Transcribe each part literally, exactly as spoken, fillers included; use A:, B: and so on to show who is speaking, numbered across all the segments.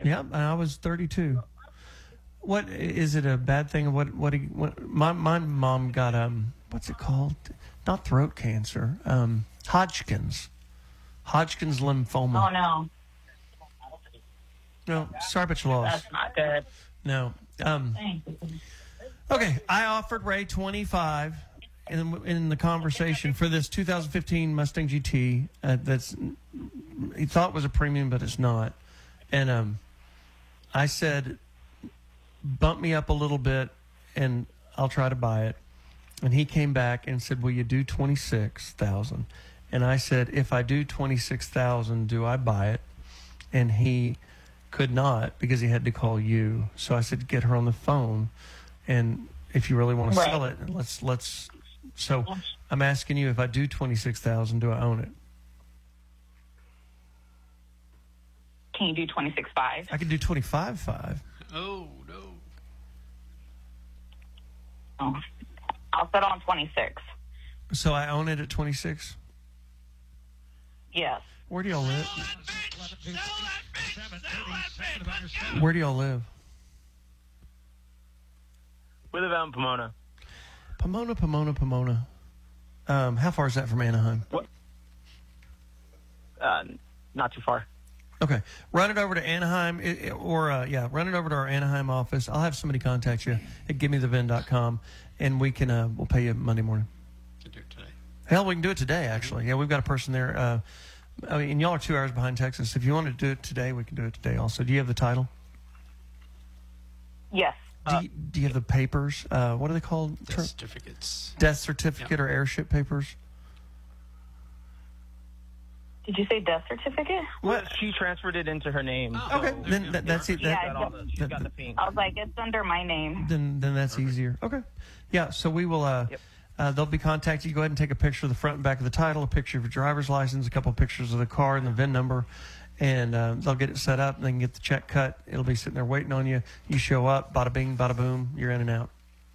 A: Yeah, and I was thirty-two. What is it a bad thing? What what, he, what my my mom got um what's it called? Not throat cancer. Um, Hodgkin's. Hodgkin's lymphoma.
B: Oh no.
A: No, sorry about your loss.
B: That's not good.
A: No. Um, okay, I offered Ray twenty-five in in the conversation for this two thousand fifteen Mustang G T. Uh, that's he thought was a premium, but it's not. And um, I said, bump me up a little bit, and I'll try to buy it. And he came back and said, will you do twenty-six thousand? And I said, if I do twenty-six thousand, do I buy it? And he could not because he had to call you. So I said, get her on the phone, and if you really want to
B: Right.
A: sell it, let's let's. So I'm asking you, if I do twenty-six thousand, do I own it?
B: Can you do twenty-six five?
A: I could do twenty-five five.
C: Oh, no.
B: Oh. I'll settle on twenty-six.
A: So I own it at twenty-six.
B: Yes.
A: Where do y'all live? Where do y'all live?
D: We live out in Pomona.
A: Pomona, Pomona, Pomona. Um, how far is that from Anaheim?
D: What? Uh, not too far.
A: Okay, run it over to Anaheim, it, it- or uh, yeah, run it over to our Anaheim office. I'll have somebody contact you at give me the vin dot com, and we can uh, we'll pay you Monday morning.
C: Can do it today.
A: Hell, we can do it today. Actually, yeah, we've got a person there. Uh, I mean, and y'all are two hours behind Texas. If you want to do it today, we can do it today. Also, do you have the title?
B: Yes.
A: Do you, do you have the papers? Uh, what are they called?
C: Death
A: Ter-
C: certificates.
A: Death certificate
C: Yep.
A: or airship papers?
B: Did you say death certificate?
D: Well, she transferred it into her name.
C: Oh,
A: Okay,
C: so-
A: then that, that's it.
B: Yeah,
A: That,
D: She's got, all the, she's
A: that-
D: got the pink.
B: I was like, it's under my name.
A: then then that's easier. Okay, yeah. So we will. Uh,
D: Yep.
A: uh, they'll be contacting you. Go ahead and take a picture of the front and back of the title, a picture of your driver's license, a couple of pictures of the car and the V I N number, and uh, they'll get it set up. And they can get the check cut. It'll be sitting there waiting on you. You show up, bada bing, bada boom. You're in and out.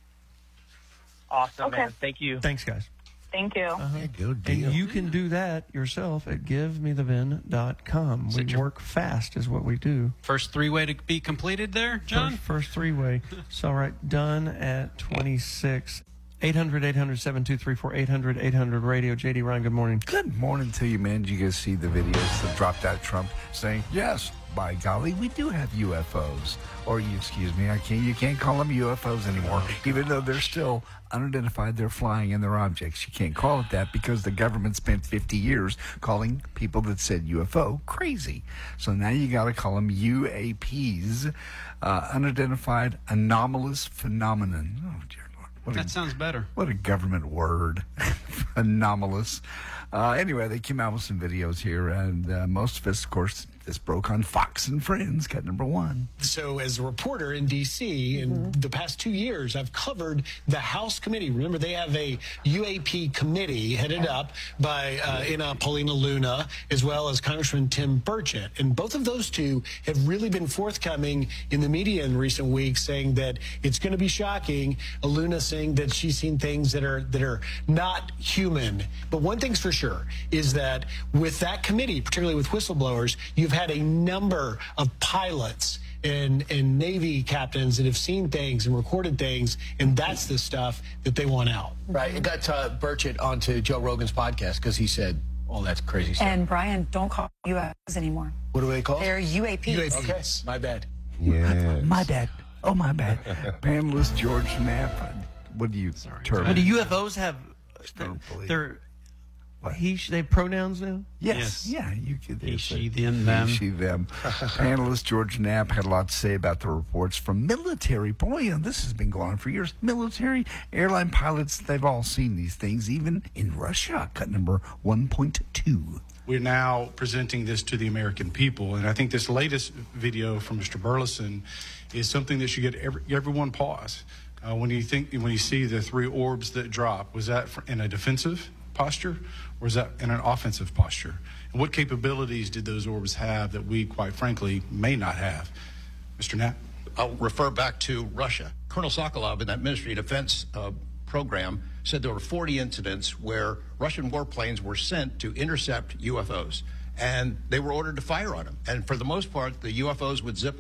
D: Awesome,
B: Okay.
D: man. Thank you.
A: Thanks, guys.
B: Thank you.
A: Uh-huh.
E: Yeah, good
A: And
E: deal.
A: you can do that yourself at give me the vin dot com. We
C: Sit your-
A: work fast, is what we do.
C: First three-way to be completed there, John?
A: First, first three way. So, all right, done at twenty-six. eight hundred, eight hundred, seven two three four, eight hundred, eight hundred radio. J D Ryan, good morning.
E: Good morning to you, man. Did you guys see the videos that dropped out Trump saying, yes, by golly, we do have U F Os. Or, you, excuse me, I can't. you can't call them U F Os anymore, even though they're still unidentified, they're flying and they're objects. You can't call it that because the government spent fifty years calling people that said U F O crazy. So now you got to call them U A Ps, uh, unidentified anomalous phenomenon. Oh, dear Lord. What a
C: That sounds better.
E: What a government word. Anomalous. Uh, anyway, they came out with some videos here, and uh, most of us, of course, this broke on Fox and Friends, cut number one.
F: So as a reporter in D C in the past two years, I've covered the House committee. Remember, they have a U A P committee headed up by uh, Ina Paulina Luna, as well as Congressman Tim Burchett. And both of those two have really been forthcoming in the media in recent weeks, saying that it's going to be shocking. Luna saying that she's seen things that are that are not human. But one thing's for sure is that with that committee, particularly with whistleblowers, you've had a number of pilots and, and Navy captains that have seen things and recorded things, and that's the stuff that they want out.
G: Right. It got uh, Burchett onto Joe Rogan's podcast because he said, all that crazy stuff.
H: And Brian, don't call U F Os anymore.
G: What do they call?
H: They're U A Ps.
F: U A Ps.
G: Okay, my bad.
E: Yeah. My bad. Oh, my bad. Panelist George Knapp. What do you term?
A: But do U F Os have,
E: don't believe
A: they're, he, sh- they have pronouns now?
E: Yes.
C: Yes.
E: Yeah, you could.
C: He,
E: there's
C: she,
E: a-
C: them,
E: he,
C: them.
E: she, them. Panelist George Knapp had a lot to say about the reports from military. Boy, and this has been going on for years. Military airline pilots, they've all seen these things, even in Russia. Cut number one point two.
I: We're now presenting this to the American people, and I think this latest video from Mister Burleson is something that should get every, everyone pause. Uh, when you think, when you see the three orbs that drop, was that in a defensive posture, or is that in an offensive posture? And what capabilities did those orbs have that we, quite frankly, may not have? Mister Knapp?
J: I'll refer back to Russia. Colonel Sokolov in that Ministry of Defense uh, program said there were forty incidents where Russian warplanes were sent to intercept U F Os, and they were ordered to fire on them. And for the most part, the U F Os would zip